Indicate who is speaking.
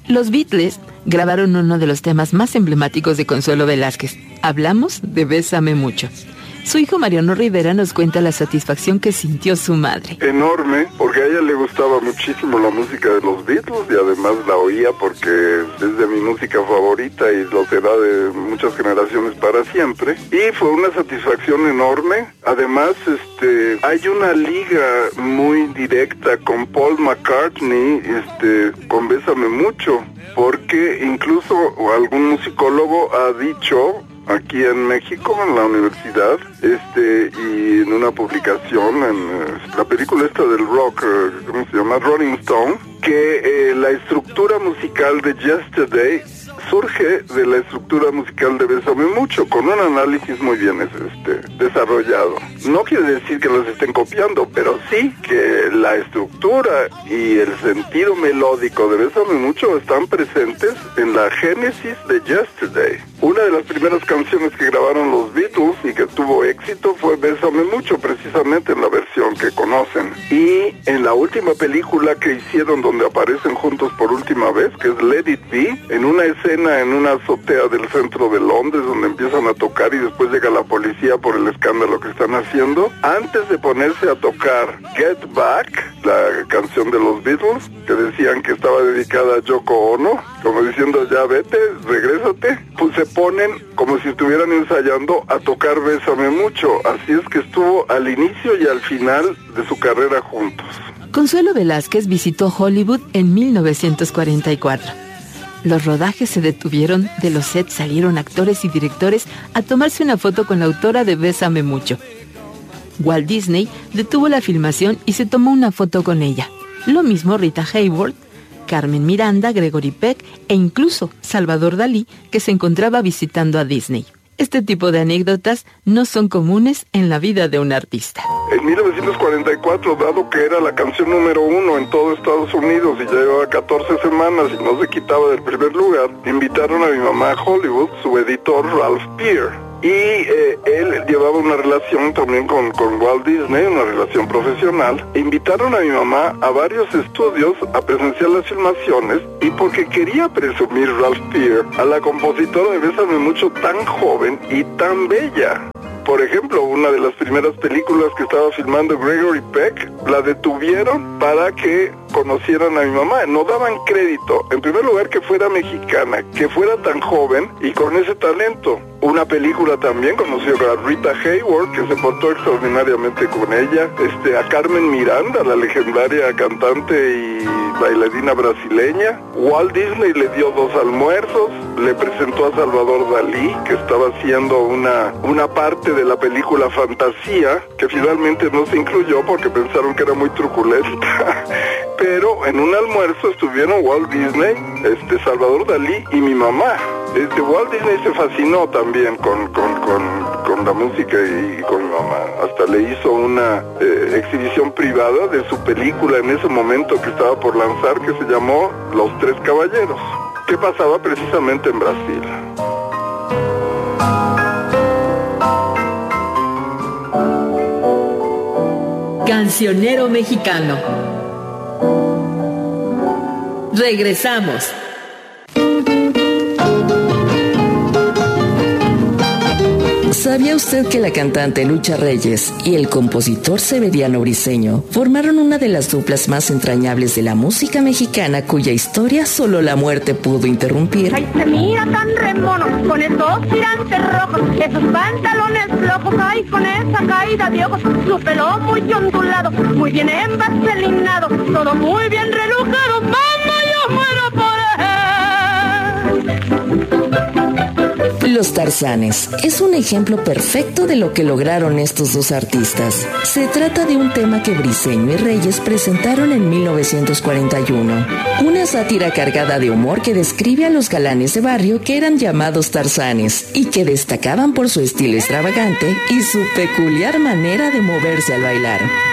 Speaker 1: Los Beatles grabaron uno de los temas más emblemáticos de Consuelo Velázquez. Hablamos de Bésame Mucho. Su hijo Mariano Rivera nos cuenta la satisfacción que sintió su madre.
Speaker 2: Enorme, porque a ella le gustaba muchísimo la música de los Beatles y además la oía porque es de mi música favorita y lo será de muchas generaciones para siempre. Y fue una satisfacción enorme. Además, hay una liga muy directa con Paul McCartney, con Bésame Mucho, porque incluso algún musicólogo ha dicho aquí en México, en la universidad, y en una publicación, en la película esta del rock, ¿cómo se llama? Rolling Stone, que la estructura musical de Yesterday surge de la estructura musical de Bésame Mucho, con un análisis muy bien desarrollado. No quiere decir que los estén copiando, pero sí que la estructura y el sentido melódico de Bésame Mucho están presentes en la génesis de Yesterday. Una de las primeras canciones que grabaron los Beatles y que tuvo éxito fue Bésame Mucho, precisamente en la versión que conocen. Y en la última película que hicieron donde aparecen juntos por última vez, que es Let It Be, en una escena en una azotea del centro de Londres donde empiezan a tocar y después llega la policía por el escándalo que están haciendo, antes de ponerse a tocar Get Back, la canción de los Beatles, que decían que estaba dedicada a Yoko Ono, como diciendo ya vete, regrésate, pues se ponen como si estuvieran ensayando a tocar Bésame Mucho. Así es que estuvo al inicio y al final de su carrera juntos.
Speaker 1: Consuelo Velázquez visitó Hollywood en 1944. Los rodajes se detuvieron, de los sets salieron actores y directores a tomarse una foto con la autora de Bésame Mucho. Walt Disney detuvo la filmación y se tomó una foto con ella. Lo mismo Rita Hayworth, Carmen Miranda, Gregory Peck e incluso Salvador Dalí, que se encontraba visitando a Disney. Este tipo de anécdotas no son comunes en la vida de un artista.
Speaker 2: En 1944, dado que era la canción número 1 en todo Estados Unidos y ya llevaba 14 semanas y no se quitaba del primer lugar, invitaron a mi mamá a Hollywood, su editor Ralph Peer. Y él llevaba una relación también con Walt Disney, una relación profesional. E invitaron a mi mamá a varios estudios a presenciar las filmaciones y porque quería presumir Ralph Peer a la compositora de Bésame Mucho tan joven y tan bella. Por ejemplo, una de las primeras películas que estaba filmando Gregory Peck, la detuvieron para que conocieran a mi mamá. No daban crédito, en primer lugar, que fuera mexicana, que fuera tan joven y con ese talento. Una película también conoció a Rita Hayworth, que se portó extraordinariamente con ella. A Carmen Miranda, la legendaria cantante y bailarina brasileña. Walt Disney le dio 2 almuerzos, le presentó a Salvador Dalí, que estaba haciendo una parte de la película Fantasía, que finalmente no se incluyó porque pensaron que era muy truculenta. Pero en un almuerzo estuvieron Walt Disney, Salvador Dalí y mi mamá. Walt Disney se fascinó también con la música y con mi mamá. Hasta le hizo una exhibición privada de su película en ese momento que estaba por lanzar, que se llamó Los Tres Caballeros, que pasaba precisamente en Brasil.
Speaker 1: Cancionero mexicano. Regresamos.
Speaker 3: ¿Sabía usted que la cantante Lucha Reyes y el compositor Severiano Briceño formaron una de las duplas más entrañables de la música mexicana, cuya historia solo la muerte pudo interrumpir?
Speaker 4: Ay, se mira tan remono, con esos tirantes rojos, esos pantalones flojos, ay, con esa caída de ojos, su pelo muy ondulado, muy bien envaselinado, todo muy bien relujado, mamá, yo muero por
Speaker 3: Los Tarzanes es un ejemplo perfecto de lo que lograron estos dos artistas. Se trata de un tema que Briceño y Reyes presentaron en 1941. Una sátira cargada de humor que describe a los galanes de barrio que eran llamados tarzanes y que destacaban por su estilo extravagante y su peculiar manera de moverse al bailar.